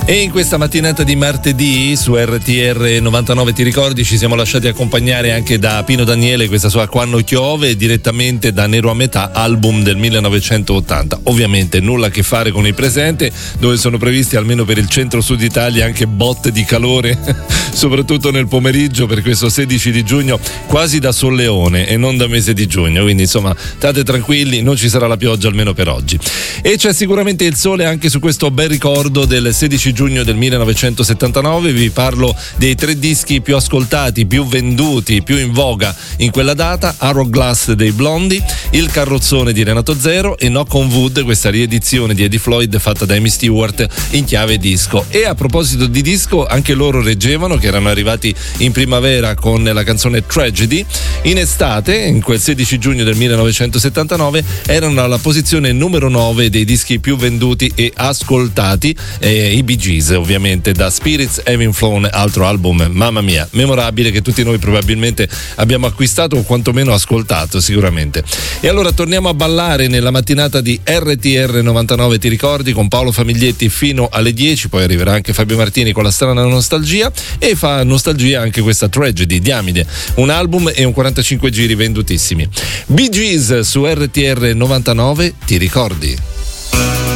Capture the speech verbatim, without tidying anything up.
E in questa mattinata di martedì su R T R novantanove ti ricordi ci siamo lasciati accompagnare anche da Pino Daniele, questa sua Quando Chiove, direttamente da Nero a metà, album del millenovecentottanta. Ovviamente nulla a che fare con il presente, dove sono previsti almeno per il centro-sud Italia anche botte di calore soprattutto nel pomeriggio per questo sedici di giugno, quasi da solleone e non da mese di giugno, quindi insomma state tranquilli, non ci sarà la pioggia almeno per oggi. E c'è sicuramente il sole anche su questo bel ricordo del sedici giugno del millenovecentosettantanove. Vi parlo dei tre dischi più ascoltati, più venduti, più in voga in quella data: Hourglass dei Blondie, Il carrozzone di Renato Zero e Knock on Wood, questa riedizione di Eddie Floyd fatta da Amy Stewart in chiave disco. E a proposito di disco, anche loro reggevano, che erano arrivati in primavera con la canzone Tragedy. In estate, in quel sedici giugno del millenovecentosettantanove, erano alla posizione numero nove dei dischi più venduti e ascoltati, eh, i Bee Gees, ovviamente, da Spirits Having Flown, altro album, mamma mia, memorabile, che tutti noi probabilmente abbiamo acquistato o quantomeno ascoltato sicuramente. E allora torniamo a ballare nella mattinata di R T R novantanove ti ricordi, con Paolo Famiglietti fino alle dieci, poi arriverà anche Fabio Martini con La strana nostalgia, e fa nostalgia anche questa Tragedy, diamine, un album e un quarantacinque giri vendutissimi. Bee Gees su R T R novantanove ti ricordi.